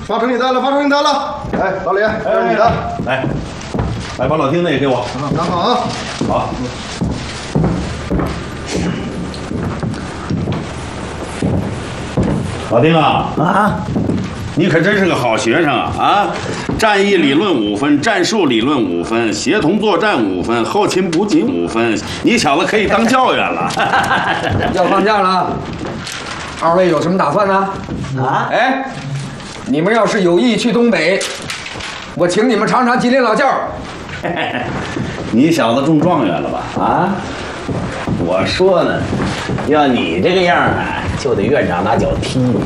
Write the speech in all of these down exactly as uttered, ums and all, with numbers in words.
发成绩单了，发成绩单了。哎，老李，这是你的。 来，来把老丁那也给我。 拿好啊。 好。老丁啊啊！你可真是个好学生啊！啊，战役理论五分，战术理论五分，协同作战五分，后勤补给五分。你小子可以当教员了。 要放假了，二位有什么打算呢？ 啊？ 哎，你们要是有意去东北，我请你们尝尝吉林老窖。 你小子中状元了吧？啊！我说呢，要你这个样啊，就得院长拿脚踢你，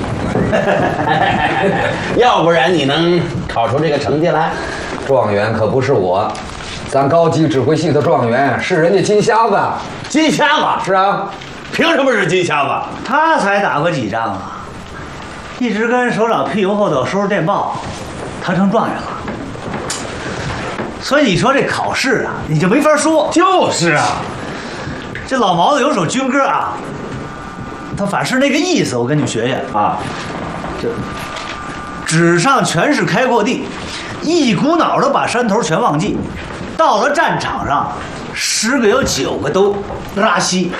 要不然你能考出这个成绩来？ 状元可不是我，咱高级指挥系的状元是人家金瞎子。 金瞎子？ 是啊， 凭什么是金瞎子？ 他才打过几仗啊，一直跟首长屁股后头收拾电报，他成状元了。所以你说这考试啊，你就没法说。 就是啊。 这老毛子有首军歌啊，他反是那个意思，我跟你们学学啊。 这纸上全是开阔地，一股脑的把山头全忘记，到了战场上，十个有九个都拉稀。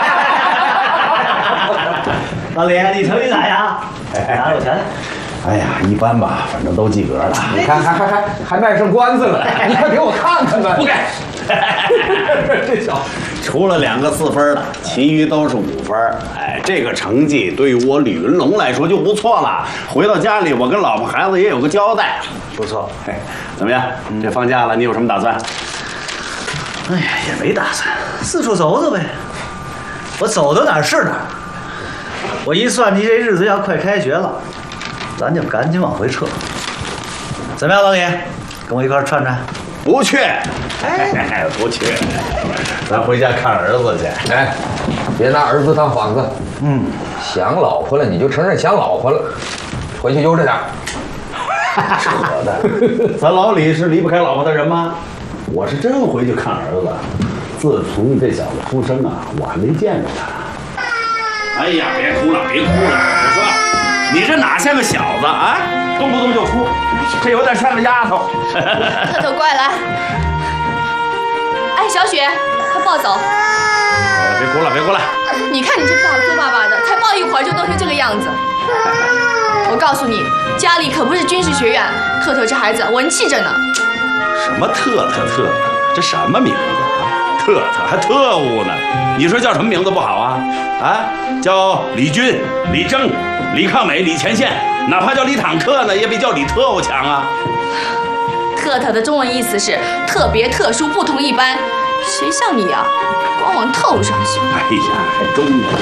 老李，你成绩咋样？拿着我瞧瞧。 哎呀，一般吧，反正都及格了。 你看，还还还还卖上关子了，你快给我看看吧。 不给。这小子除了两个四分的，其余都是五分。哎，这个成绩对于我吕云龙来说就不错了。回到家里，我跟老婆孩子也有个交代。 不错。 哎，怎么样？这放假了，你有什么打算？ 哎呀，也没打算，四处走走呗。我走到哪儿是哪儿。我一算，你这日子要快开学了。咱就赶紧往回撤，怎么样，老李？跟我一块串串？ 不去，哎，不去，咱回家看儿子去。 哎，别拿儿子当幌子。 嗯， 想老婆了你就承认想老婆了，回去悠着点。 扯淡！咱老李是离不开老婆的人吗？我是真回去看儿子。自从这小子出生啊，我还没见过他。哎呀，别哭了，别哭了！我说。你这哪像个小子啊？动不动就哭，这有点像个丫头。 特特，过来。哎，小雪，快抱走。 别哭了，别哭了。 你看你这爸哭爸爸的，才抱一会儿就弄成这个样子。我告诉你，家里可不是军事学院，特特这孩子文气着呢。 什么特特特特？这什么名字啊？特特还特务呢？你说叫什么名字不好啊？啊，叫李军、李征。李抗美、李前线，哪怕叫李坦克呢，也比叫李特务强啊。 特特的中文意思是特别、特殊、不同一般，谁像你啊，光往特务上想。 哎呀，还中文。